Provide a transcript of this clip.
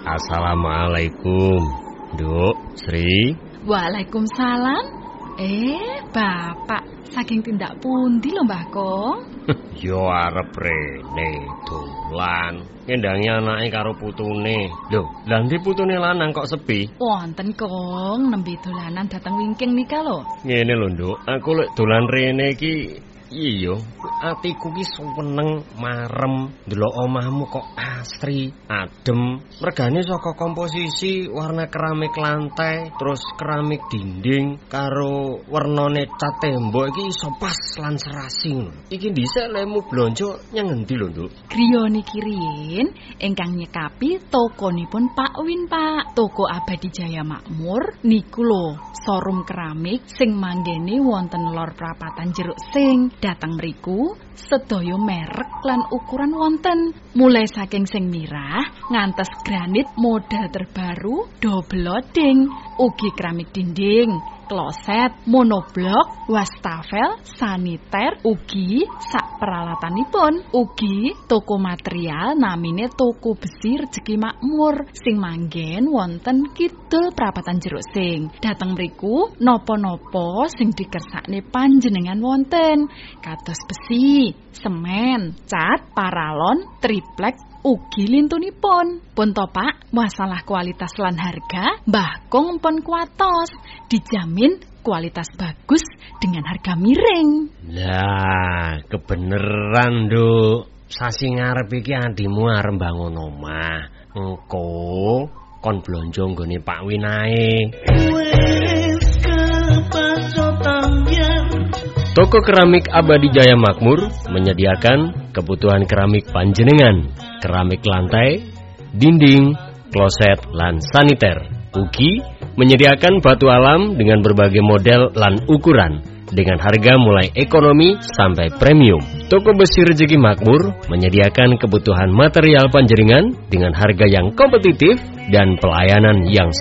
Assalamualaikum, Nduk, Sri. Waalaikumsalam. Bapak, saking tindak pundi lho Mbah Kong? Yo arep rene dolan. Ngendangi anake karo putune. Lho, lha ndi putune lanang kok sepi? Wonten Kong, nembe dolanan dateng wingking nika lho. Ngene lho, Nduk, aku lek dolan rene iki iya, atiku ki seneng marem ndelok omahmu kok asri, adem. Regane saka komposisi warna keramik lantai, terus keramik dinding karo wernane cat tembok iki iso pas lan serasi. Iki dhisik lemu blonjo nyang endi lho, Nduk? Griya niki riyin ingkang nyekapi tokonipun Pak Win, Pak. Toko Abadi Jaya Makmur niku lho, showroom keramik sing manggene wonten lor Prapatan Jeruk Sing. Datang mriku sedaya merek lan ukuran wonten, mulai saking sing mirah ngantos granit model terbaru, double loading, ugi keramik dinding, kloset, monoblok, wastafel, saniter, ugi sak peralatanipun. Ugi toko material namine Toko Besi Rejeki Makmur sing manggen wonten kidul Prapatan Jeruk Sing. Dateng mriku napa-napa sing dikersakne panjenengan wonten, kados besi, semen, cat, paralon, triplek, ugi lintunipun. Pun to Pak, masalah kualitas lan harga Mbah Kong pun kuatos, dijamin kualitas bagus dengan harga miring. Lah, kebeneran, Nduk. Sasi ngarep iki adimu arep bangun omah. Engko kon blonjo nggone Pak Win ae. Toko Keramik Abadi Jaya Makmur menyediakan kebutuhan keramik panjenengan, keramik lantai, dinding, kloset, lan saniter. Ugi menyediakan batu alam dengan berbagai model lan ukuran dengan harga mulai ekonomi sampai premium. Toko Besi Rejeki Makmur menyediakan kebutuhan material panjenengan dengan harga yang kompetitif dan pelayanan yang